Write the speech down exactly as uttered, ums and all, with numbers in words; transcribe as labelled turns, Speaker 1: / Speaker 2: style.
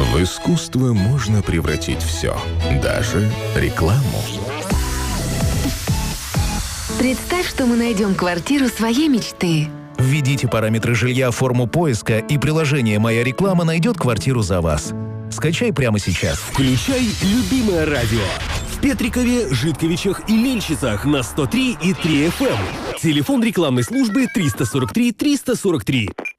Speaker 1: В искусство можно превратить все, даже рекламу.
Speaker 2: Представь, что мы найдем квартиру своей мечты.
Speaker 3: Введите параметры жилья в форму поиска, и приложение «Моя реклама» найдет квартиру за вас. Скачай прямо сейчас.
Speaker 4: Включай любимое радио. В Петрикове, Житковичах и Мельчицах на сто три и три эф эм. Телефон рекламной службы триста сорок три триста сорок три.